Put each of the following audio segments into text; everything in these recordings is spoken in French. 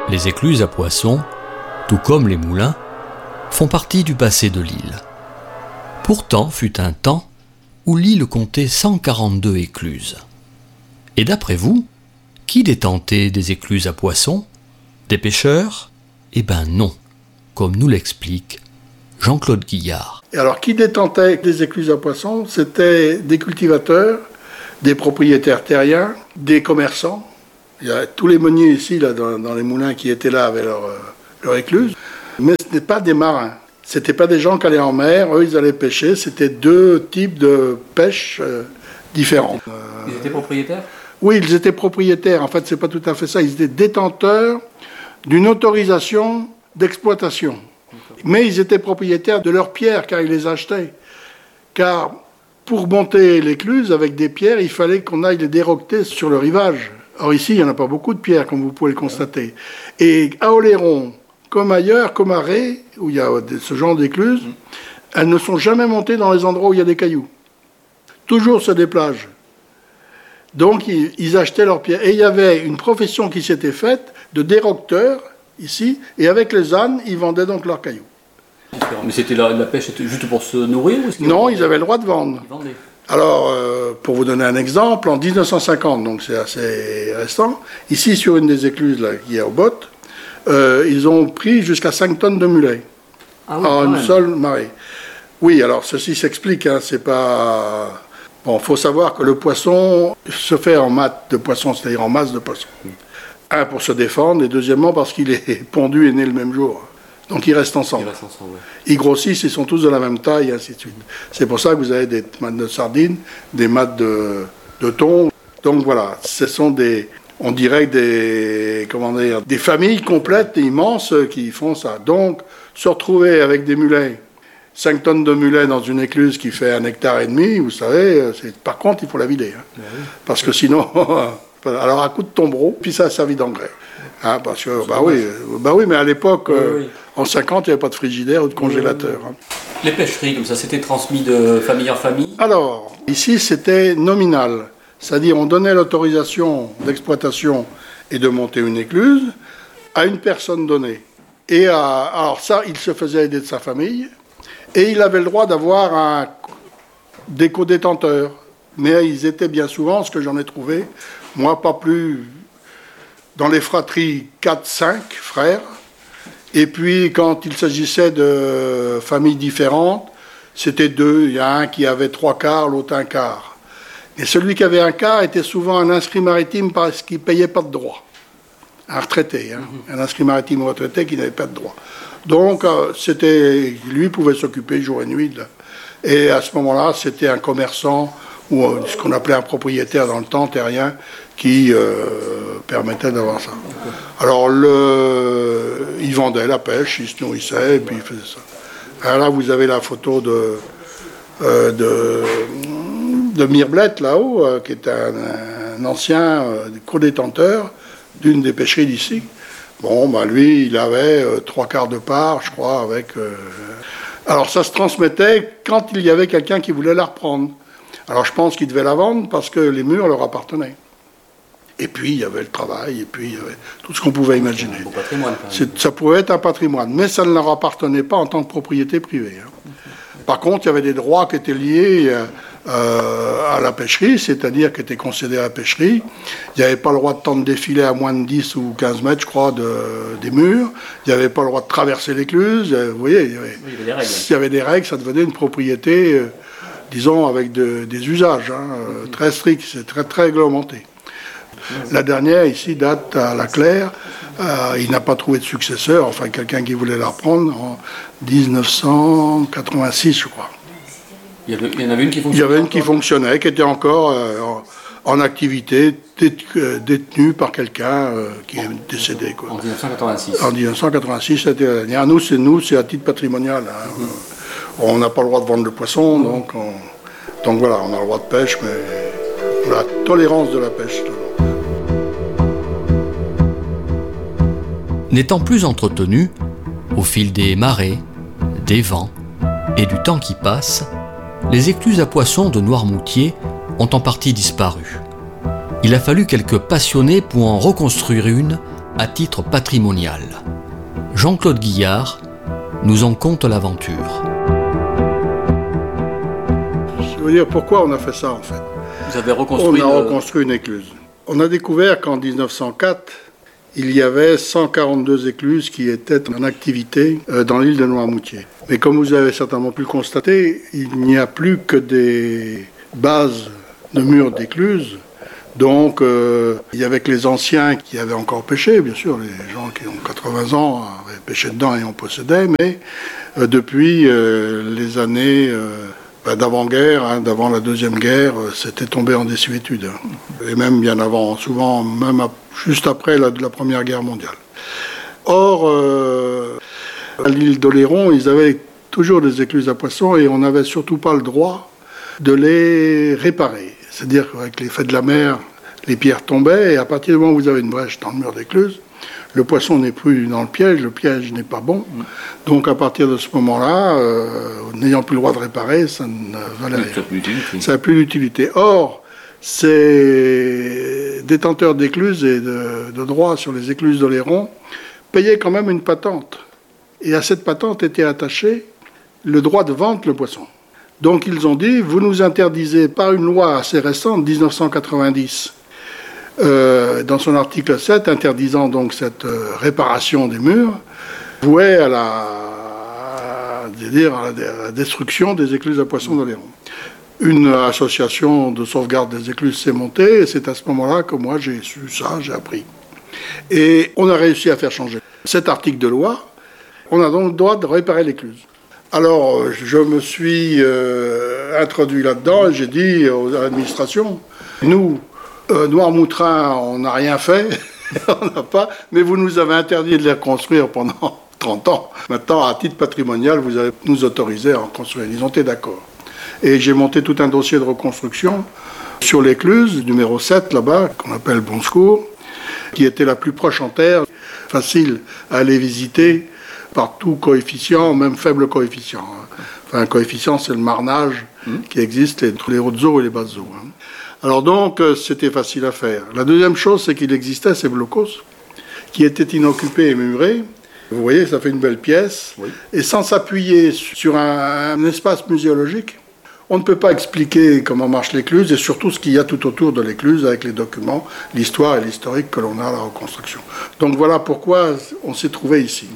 Les écluses à poissons, tout comme les moulins, font partie du passé de l'île. Pourtant fut un temps où l'île comptait 142 écluses. Et d'après vous, qui détentait des écluses à poissons? Des pêcheurs? Eh ben non, comme nous l'explique Jean-Claude Guillard. Et alors, qui détentait des écluses à poissons? C'était des cultivateurs, des propriétaires terriens, des commerçants. Il y a tous les meuniers ici, là, dans les moulins qui étaient là avec leur écluse. Mais ce n'étaient pas des marins. Ce n'étaient pas des gens qui allaient en mer. Eux, ils allaient pêcher. C'était deux types de pêche différents. Ils étaient propriétaires? Oui, ils étaient propriétaires. En fait, c'est pas tout à fait ça. Ils étaient détenteurs d'une autorisation d'exploitation. Mais ils étaient propriétaires de leurs pierres, car ils les achetaient. Car pour monter l'écluse avec des pierres, il fallait qu'on aille les déroqueter sur le rivage. Or ici, il n'y en a pas beaucoup de pierres, comme vous pouvez le constater. Et à Oléron, comme ailleurs, comme à Ré, où il y a ce genre d'écluses, elles ne sont jamais montées dans les endroits où il y a des cailloux. Toujours sur des plages. Donc, ils achetaient leurs pierres. Et il y avait une profession qui s'était faite de déroqueteurs, ici, et avec les ânes, ils vendaient donc leurs cailloux. Mais c'était la pêche juste pour se nourrir ou Non, ils avaient le droit de vendre. Ils vendaient. Alors, pour vous donner un exemple, en 1950, donc c'est assez récent, ici sur une des écluses là, qui est au Bottes, ils ont pris jusqu'à 5 tonnes de mulets en une seule marée. Oui, alors ceci s'explique, hein, c'est pas... Bon, il faut savoir que le poisson se fait en masse de poissons, c'est-à-dire en masse de poissons. Un, pour se défendre, et deuxièmement, parce qu'il est pondu et né le même jour. Donc ils restent ensemble. Ouais. Ils grossissent, ils sont tous de la même taille, et ainsi de suite. C'est pour ça que vous avez des mattes de sardines, des mattes de thon. Donc voilà, ce sont on dirait des familles complètes et immenses qui font ça. Donc, se retrouver avec des mulets, 5 tonnes de mulets dans une écluse qui fait 1,5 hectare, vous savez, par contre, il faut la vider. Hein. Oui. Parce que sinon, alors à coup de tombereau, puis ça a servi d'engrais. Hein, parce que, bah oui, mais à l'époque, en 50, il n'y avait pas de frigidaire ou de congélateur. Hein. Les pêcheries, comme ça, c'était transmis de famille en famille? Alors, ici, c'était nominal. C'est-à-dire, on donnait l'autorisation d'exploitation et de monter une écluse à une personne donnée. Et alors ça, il se faisait aider de sa famille, et il avait le droit d'avoir des co-détenteurs. Mais ils étaient bien souvent, ce que j'en ai trouvé, moi, pas plus... Dans les fratries, 4-5 frères. Et puis, quand il s'agissait de familles différentes, c'était 2. Il y a un qui avait 3 quarts, l'autre 1 quart. Et celui qui avait 1 quart était souvent un inscrit maritime parce qu'il ne payait pas de droit. Un retraité, hein. Un inscrit maritime retraité qui n'avait pas de droit. Donc, lui pouvait s'occuper jour et nuit. Là. Et à ce moment-là, c'était un commerçant, ou ce qu'on appelait un propriétaire dans le temps, terrien, qui permettait d'avoir ça. Alors, il vendait la pêche, il se nourrissait, et puis il faisait ça. Alors là, vous avez la photo de Mirblette, là-haut, qui est un ancien co-détenteur d'une des pêcheries d'ici. Bon, bah lui, il avait 3 quarts de part, je crois, avec... Alors, ça se transmettait quand il y avait quelqu'un qui voulait la reprendre. Alors, je pense qu'il devait la vendre parce que les murs leur appartenaient. Et puis, il y avait le travail, et puis il y avait tout ce qu'on pouvait imaginer. Un beau patrimoine, quand même. Ça pouvait être un patrimoine, mais ça ne leur appartenait pas en tant que propriété privée. Hein. Par contre, il y avait des droits qui étaient liés à la pêcherie, c'est-à-dire qui étaient concédés à la pêcherie. Il n'y avait pas le droit de tendre défiler à moins de 10 ou 15 mètres, je crois, des murs. Il n'y avait pas le droit de traverser l'écluse. Vous voyez, il y avait des règles, ça devenait une propriété, disons, avec des usages très stricts, c'est très, très réglementé. La dernière, ici, date à la Claire. Il n'a pas trouvé de successeur, enfin quelqu'un qui voulait la reprendre en 1986, je crois. Il y en avait une qui fonctionnait? Il y avait une qui fonctionnait, qui était encore en activité, détenue par quelqu'un qui est décédé. Quoi. En 1986? En 1986, c'était la dernière. Nous, c'est à titre patrimonial. Hein. On n'a pas le droit de vendre le poisson, donc voilà, on a le droit de pêche, mais la tolérance de la pêche. N'étant plus entretenu, au fil des marées, des vents et du temps qui passe, les écluses à poissons de Noirmoutier ont en partie disparu. Il a fallu quelques passionnés pour en reconstruire une à titre patrimonial. Jean-Claude Guillard nous en conte l'aventure. Je veux dire pourquoi on a fait ça en fait. Vous avez reconstruit On a reconstruit une écluse. On a découvert qu'en 1904, il y avait 142 écluses qui étaient en activité dans l'île de Noirmoutier. Mais comme vous avez certainement pu le constater, il n'y a plus que des bases de murs d'écluses. Donc, il y avait que les anciens qui avaient encore pêché, bien sûr, les gens qui ont 80 ans avaient pêché dedans et en possédaient, mais depuis les années d'avant-guerre, d'avant la Deuxième Guerre, c'était tombé en désuétude. Et même bien avant, souvent même juste après la Première Guerre mondiale. Or, à l'île d'Oléron, ils avaient toujours des écluses à poissons et on n'avait surtout pas le droit de les réparer. C'est-à-dire qu'avec l'effet de la mer, les pierres tombaient et à partir du moment où vous avez une brèche dans le mur d'écluse, le poisson n'est plus dans le piège n'est pas bon. Donc à partir de ce moment-là, n'ayant plus le droit de réparer, ça ne valait rien. Ça n'a plus d'utilité. Or, ces détenteurs d'écluses et de droits sur les écluses d'Oléron payaient quand même une patente. Et à cette patente était attaché le droit de vendre le poisson. Donc ils ont dit, vous nous interdisez par une loi assez récente, 1990, dans son article 7, interdisant donc cette réparation des murs, vouée à la destruction des écluses à poissons d'Oléron. Une association de sauvegarde des écluses s'est montée, et c'est à ce moment-là que moi j'ai su ça, j'ai appris. Et on a réussi à faire changer cet article de loi. On a donc le droit de réparer l'écluse. Alors, je me suis introduit là-dedans et j'ai dit à l'administration, nous, Noirmoutrin, on n'a rien fait, on n'a pas, mais vous nous avez interdit de les reconstruire pendant 30 ans. Maintenant, à titre patrimonial, vous allez nous autoriser à en construire. Ils ont été d'accord. Et j'ai monté tout un dossier de reconstruction sur l'écluse, numéro 7 là-bas, qu'on appelle Bon Secours, qui était la plus proche en terre, facile à aller visiter, par tout coefficient, même faible coefficient. Enfin, un coefficient, c'est le marnage qui existe entre les hautes eaux et les basses eaux. Alors donc, c'était facile à faire. La deuxième chose, c'est qu'il existait ces blocos qui étaient inoccupés et murés. Vous voyez, ça fait une belle pièce. Oui. Et sans s'appuyer sur un espace muséologique, on ne peut pas expliquer comment marche l'écluse et surtout ce qu'il y a tout autour de l'écluse avec les documents, l'histoire et l'historique que l'on a à la reconstruction. Donc voilà pourquoi on s'est trouvé ici.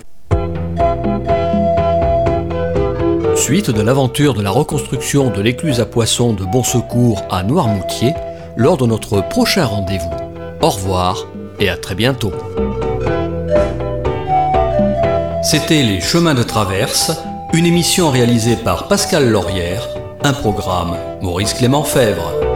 Suite de l'aventure de la reconstruction de l'écluse à poissons de Bon Secours à Noirmoutier lors de notre prochain rendez-vous. Au revoir et à très bientôt. C'était Les Chemins de Traverse, une émission réalisée par Pascal Laurière, un programme Maurice Clément Fèvre.